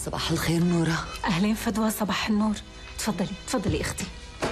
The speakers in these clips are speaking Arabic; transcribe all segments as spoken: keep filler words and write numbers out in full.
صباح الخير نورة. أهلين فدوى، صباح النور. تفضلي تفضلي اختي،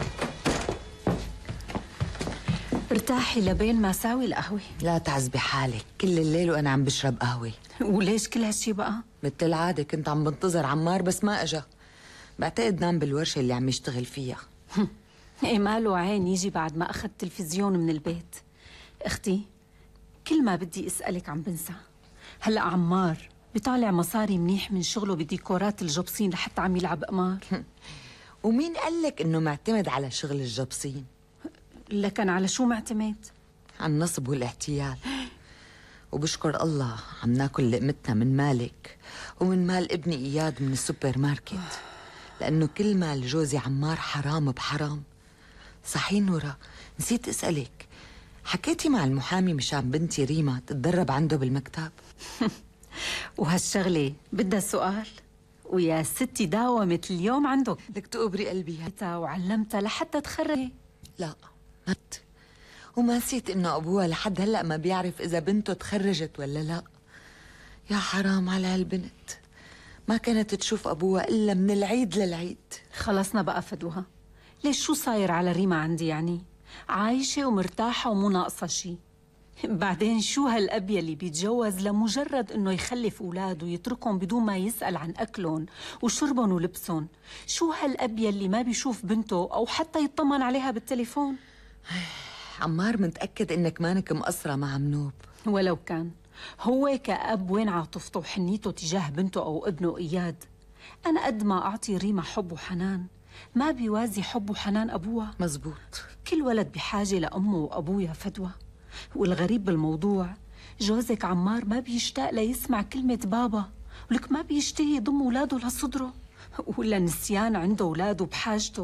ارتاحي لبين ما ساوي القهوة. لا تعذبي حالك، كل الليل وأنا عم بشرب قهوة. وليش كل هالشي بقى؟ مثل العادة كنت عم بنتظر عمار بس ما أجا، بعتقد نام بالورشة اللي عم يشتغل فيها. ايه ماله عين يجي بعد ما أخذ تلفزيون من البيت. اختي كل ما بدي أسألك عم بنسى. هلأ عمار بيطالع مصاري منيح من شغله بديكورات الجبصين لحتى عم يلعب قمار. ومين قال لك إنه معتمد على شغل الجبصين؟ لكن على شو معتمد؟ على النصب والاحتيال. وبشكر الله عم ناكل لقمتنا من مالك ومن مال ابني إياد من السوبر ماركت، لأنه كل مال جوزي عمار حرام بحرام. صحيح نورة، نسيت أسألك، حكيتي مع المحامي مشان بنتي ريما تتدرب عنده بالمكتب؟ وهالشغلة بدها سؤال؟ ويا ستي داومت اليوم عندك، لك تقبري قلبي. وعلمتها لحتى تخرج. لا مت، وما نسيت انه ابوها لحد هلا ما بيعرف اذا بنته تخرجت ولا لا. يا حرام على هالبنت، ما كانت تشوف ابوها الا من العيد للعيد. خلصنا بقى فدوها، ليش شو صاير على ريما عندي يعني؟ عايشة ومرتاحة ومو ناقصة شي. بعدين شو هالأب يلي بيتجوز لمجرد انه يخلف اولاد ويتركهم بدون ما يسأل عن اكلهم وشربهم ولبسهم؟ شو هالأب يلي ما بيشوف بنته او حتى يطمن عليها بالتليفون؟ عمار متأكد انك مانك مقصرة مع منوب. ولو كان هو كأب وين عاطفته وحنيته تجاه بنته او ابنه اياد؟ انا قد ما اعطي ريما حب وحنان ما بيوازي حب وحنان ابوها. مزبوط، كل ولد بحاجة لأمه وأبوه يا فدوى. والغريب بالموضوع جوزك عمار ما بيشتاق ليسمع كلمة بابا، ولك ما بيشتهي يضم أولاده لصدره، ولا نسيان عنده أولاده بحاجته.